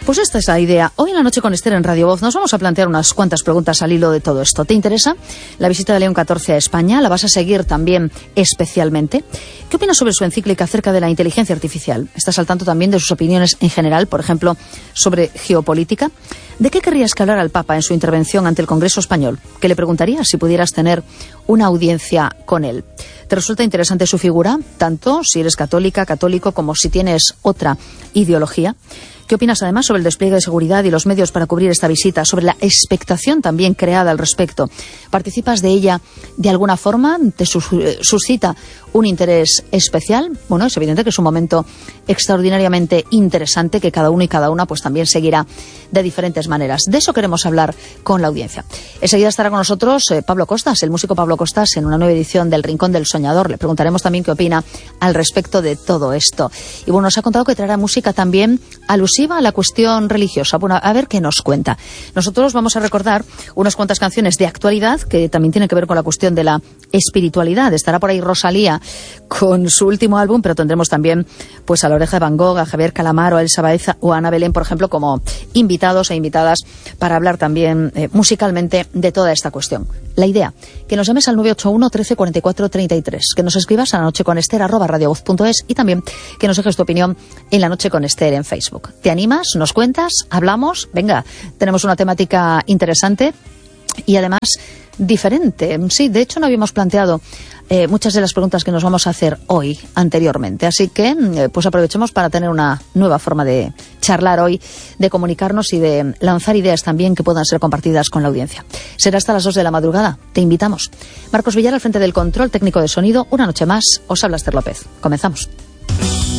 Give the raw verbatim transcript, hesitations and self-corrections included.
Pues esta es la idea. Hoy en la noche con Esther en Radio Voz nos vamos a plantear unas cuantas preguntas al hilo de todo esto. ¿Te interesa la visita de León catorce a España? ¿La vas a seguir también especialmente? ¿Qué opinas sobre su encíclica acerca de la inteligencia artificial? ¿Estás al tanto también de sus opiniones en general, por ejemplo, sobre geopolítica? ¿De qué querrías que hablara el Papa en su intervención ante el Congreso Español? ¿Qué le preguntarías si pudieras tener una audiencia con él? ¿Te resulta interesante su figura, tanto si eres católica, católico, como si tienes otra ideología? ¿Qué opinas además sobre el despliegue de seguridad y los medios para cubrir esta visita? Sobre la expectación también creada al respecto. ¿Participas de ella de alguna forma? ¿Te suscita un interés especial? Bueno, es evidente que es un momento extraordinariamente interesante que cada uno y cada una pues también seguirá de diferentes maneras. De eso queremos hablar con la audiencia. Enseguida estará con nosotros eh, Pablo Costas, el músico Pablo Costas, en una nueva edición del Rincón del Soñador. Le preguntaremos también qué opina al respecto de todo esto. Y bueno, nos ha contado que traerá música también alusiva a la cuestión religiosa. Bueno, a ver qué nos cuenta. Nosotros vamos a recordar unas cuantas canciones de actualidad que también tienen que ver con la cuestión de la espiritualidad. Estará por ahí Rosalía con su último álbum, pero tendremos también pues a La Oreja de Van Gogh, a Javier Calamaro, a Elsa Baeza o a Ana Belén, por ejemplo, como invitados e invitadas para hablar también eh, musicalmente de toda esta cuestión. La idea, que nos llames al nueve ocho uno, trece, cuarenta y cuatro, treinta y tres, que nos escribas a la noche con Esther arroba radiovoz punto es y también que nos dejes tu opinión en La Noche con Esther en Facebook. ¿Te animas? ¿Nos cuentas? ¿Hablamos? Venga, tenemos una temática interesante y además diferente. Sí, de hecho no habíamos planteado eh, muchas de las preguntas que nos vamos a hacer hoy anteriormente, así que eh, pues aprovechemos para tener una nueva forma de charlar hoy, de comunicarnos y de lanzar ideas también que puedan ser compartidas con la audiencia. Será hasta las dos de la madrugada, te invitamos. Marcos Villar al frente del control técnico de sonido, una noche más, os habla Esther López. Comenzamos.